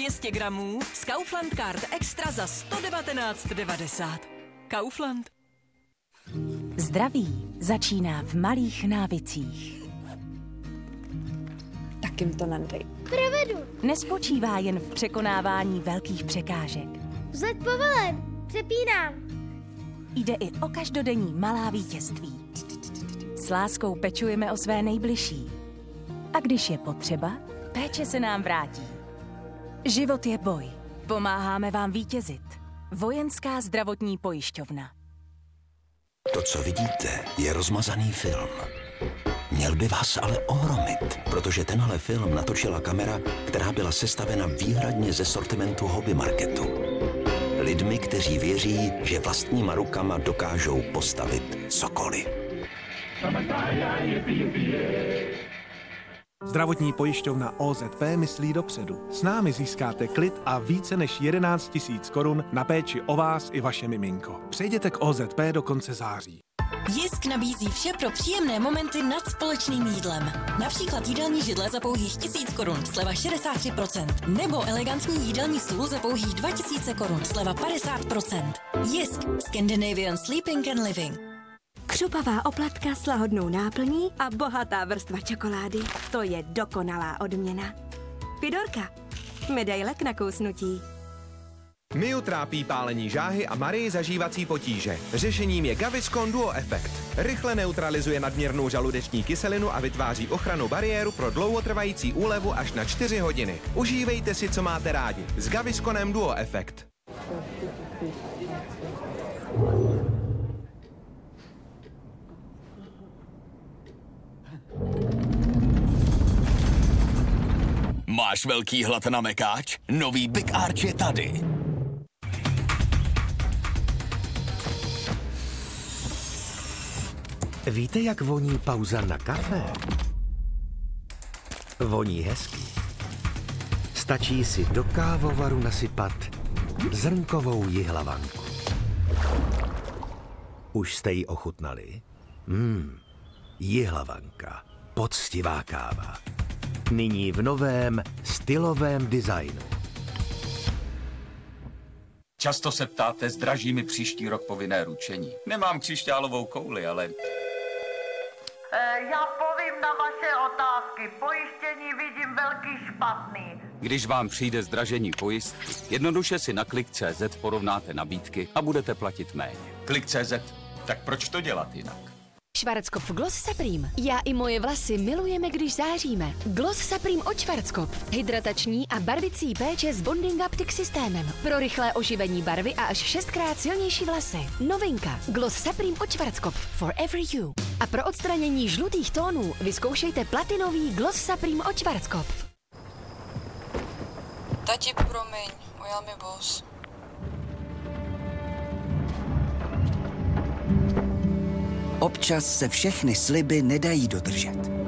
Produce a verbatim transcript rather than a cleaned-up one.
dvě stě gramů z Kaufland Card Extra za sto devatenáct devadesát. Kaufland. Zdraví začíná v malých návycích. Tak jim to nadej. Provedu. Nespočívá jen v překonávání velkých překážek. Vzlet povelen. Přepínám. Jde i o každodenní malá vítězství. S láskou pečujeme o své nejbližší. A když je potřeba, péče se nám vrátí. Život je boj. Pomáháme vám vítězit. Vojenská zdravotní pojišťovna. To, co vidíte, je rozmazaný film. Měl by vás ale ohromit, protože tenhle film natočila kamera, která byla sestavena výhradně ze sortimentu hobby marketu. Lidmi, kteří věří, že vlastníma rukama dokážou postavit cokoliv. Zdravotní pojišťovna O Z P myslí dopředu. S námi získáte klid a více než jedenáct tisíc korun na péči o vás i vaše miminko. Přejděte k O Z P do konce září. Jisk nabízí vše pro příjemné momenty nad společným jídlem. Například jídelní židle za pouhých tisíc korun, sleva šedesát tři procent. Nebo elegantní jídelní stůl za pouhých dva tisíce korun, sleva padesát procent. Jisk. Scandinavian Sleeping and Living. Křupavá oplatka s lahodnou náplní a bohatá vrstva čokolády. To je dokonalá odměna. Fidorka. Medaile k nakousnutí. Miu trápí pálení žáhy a Marii zažívací potíže. Řešením je Gaviscon Duo Effect. Rychle neutralizuje nadměrnou žaludeční kyselinu a vytváří ochrannou bariéru pro dlouhotrvající úlevu až na čtyři hodiny. Užívejte si, co máte rádi. S Gavisconem Duo Effect. Máš velký hlad na mekáč? Nový Big Arch je tady. Víte, jak voní pauza na kafe? Voní hezky. Stačí si do kávovaru nasypat zrnkovou jihlavanku. Už jste ji ochutnali? Mmm, jihlavanka, poctivá káva. Nyní v novém stylovém designu. Často se ptáte, zdraží mi příští rok povinné ručení. Nemám křišťálovou kouli, ale... E, já povím na vaše otázky. Pojištění vidím velký špatný. Když vám přijde zdražení pojistky, jednoduše si na klik tečka cé zet porovnáte nabídky a budete platit méně. klik tečka cé zet. Tak proč to dělat jinak? Schwarzkopf Gloss Supreme. Já i moje vlasy milujeme, když záříme. Gloss Supreme od Schwarzkopf. Hydratační a barvicí péče s Bonding Optic systémem. Pro rychlé oživení barvy a až šestkrát silnější vlasy. Novinka. Gloss Supreme od Schwarzkopf. For every you. A pro odstranění žlutých tónů vyzkoušejte platinový Gloss Supreme od Schwarzkopf. Tati, promiň, ujel mi vůz. Občas se všechny sliby nedají dodržet.